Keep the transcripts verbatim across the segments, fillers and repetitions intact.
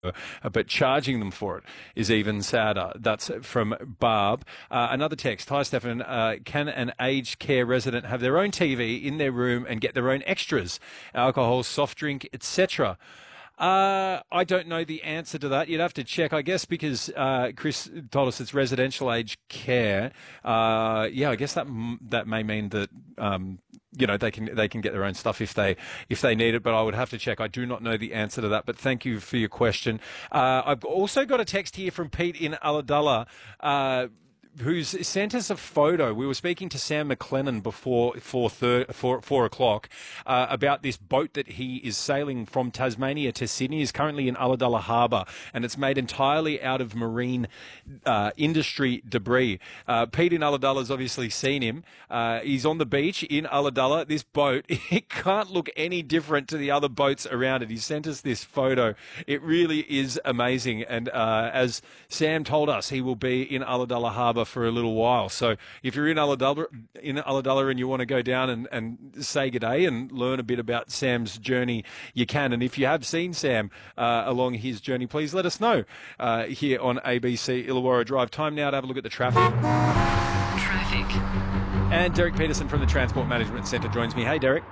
uh, but charging them for it is even sadder. That's from Barb. Uh, another text. Hi, Stefan. Uh, can an aged care resident have their own T V in their room and get their own extras, alcohol, soft drink, et cetera? Uh, I don't know the answer to that. You'd have to check, I guess, because uh, Chris told us it's residential aged care. Uh, yeah, I guess that that may mean that um, you know they can they can get their own stuff if they if they need it. But I would have to check. I do not know the answer to that. But thank you for your question. Uh, I've also got a text here from Pete in Ulladulla. Uh, who's sent us a photo. We were speaking to Sam McLennan before four, thir- four, four o'clock uh, about this boat that he is sailing from Tasmania to Sydney. He's currently in Ulladulla Harbour, and it's made entirely out of marine uh, industry debris. Uh, Pete in Ulladulla has obviously seen him. Uh, he's on the beach in Ulladulla. This boat, it can't look any different to the other boats around it. He sent us this photo. It really is amazing. And uh, as Sam told us, he will be in Ulladulla Harbour for a little while. So if you're in Ulladulla, in Ulladulla and you want to go down and, and say good day and learn a bit about Sam's journey, you can. And if you have seen Sam uh, along his journey, please let us know uh, here on A B C Illawarra Drive. Time now to have a look at the traffic. Traffic. And Derek Peterson from the Transport Management Centre joins me. Hey, Derek.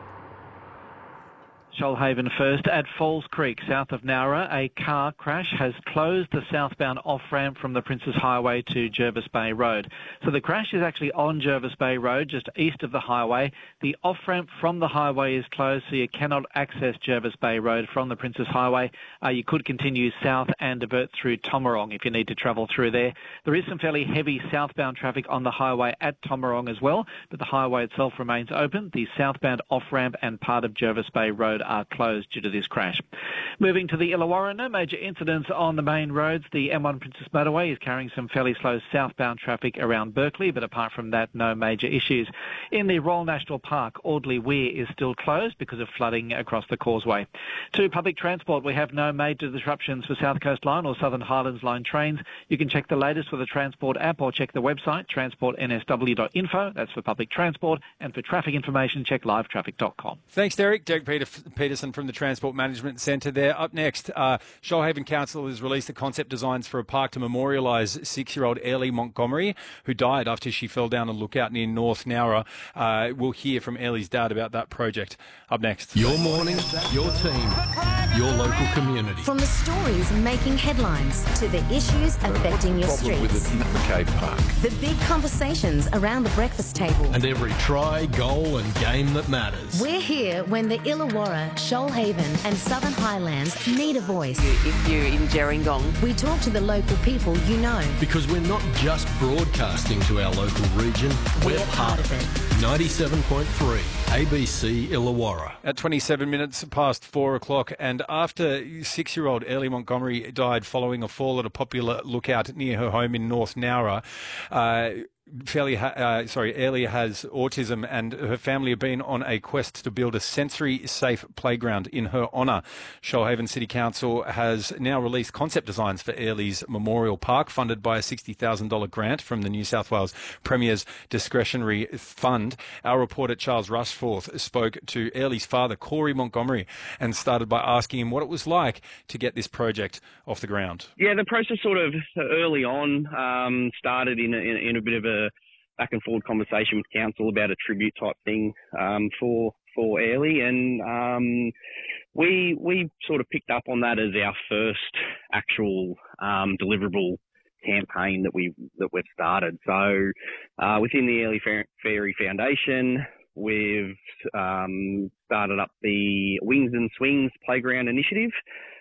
Shoalhaven first. At Falls Creek, south of Nowra, a car crash has closed the southbound off-ramp from the Princes Highway to Jervis Bay Road. So the crash is actually on Jervis Bay Road, just east of the highway. The off-ramp from the highway is closed, so you cannot access Jervis Bay Road from the Princes Highway. Uh, you could continue south and divert through Tomarong if you need to travel through there. There is some fairly heavy southbound traffic on the highway at Tomarong as well, but the highway itself remains open. The southbound off-ramp and part of Jervis Bay Road are closed due to this crash. Moving to the Illawarra, no major incidents on the main roads. The M one Princess Motorway is carrying some fairly slow southbound traffic around Berkeley, but apart from that, no major issues. In the Royal National Park, Audley Weir is still closed because of flooding across the causeway. To public transport, we have no major disruptions for South Coast Line or Southern Highlands Line trains. You can check the latest with the Transport app or check the website, transport n s w dot info. That's for public transport. And for traffic information, check live traffic dot com. Thanks, Derek. Derek Peter- Peterson from the Transport Management Centre there. Up next, uh, Shoalhaven Council has released the concept designs for a park to memorialise six-year-old Airlie Montgomery, who died after she fell down a lookout near North Nowra. Uh, we'll hear from Airlie's dad about that project. Up next. Your morning, your team, your local community. From the stories making headlines to the issues affecting your streets. With the McCabe Park. The big conversations around the breakfast table. And every try, goal and game that matters. We're here when the Illawarra, Shoalhaven and Southern Highlands need a voice. If you're in Gerringong. We talk to the local people you know. Because we're not just broadcasting to our local region, we're, we're part of it. ninety-seven point three A B C Illawarra. At twenty-seven minutes past four o'clock, and after six-year-old Airlie Montgomery died following a fall at a popular lookout near her home in North Nowra, uh, Fairly, ha- uh, sorry, Airlie has autism, and her family have been on a quest to build a sensory-safe playground in her honour. Shoalhaven City Council has now released concept designs for Airlie's Memorial Park, funded by a sixty thousand dollars grant from the New South Wales Premier's Discretionary Fund. Our reporter Charles Rushforth spoke to Airlie's father, Corey Montgomery, and started by asking him what it was like to get this project off the ground. Yeah, the process sort of early on um, started in a, in, in a bit of a back and forward conversation with council about a tribute type thing um, for for Airlie, and um, we we sort of picked up on that as our first actual um, deliverable campaign that we that we've started. So uh, within the Airlie Fairy Foundation, we've um, started up the Wings and Swings Playground Initiative,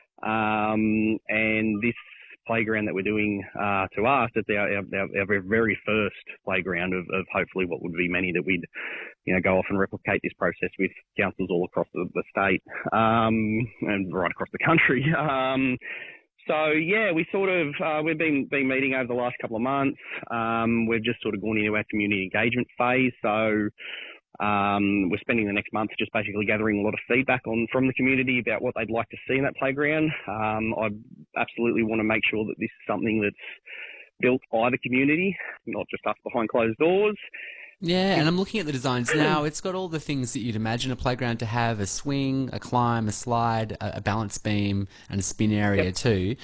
um, and this playground that we're doing uh, to us, it's our, our, our very first playground of, of hopefully what would be many that we'd, you know, go off and replicate this process with councils all across the, the state um, and right across the country. Um, so yeah, we sort of uh, we've been been meeting over the last couple of months. Um, we've just sort of gone into our community engagement phase. So. Um, we're spending the next month just basically gathering a lot of feedback on from the community about what they'd like to see in that playground. Um, I absolutely want to make sure that this is something that's built by the community, not just us behind closed doors. Yeah, and I'm looking at the designs now. It's got all the things that you'd imagine a playground to have: a swing, a climb, a slide, a, a balance beam, and a spin area yep. too.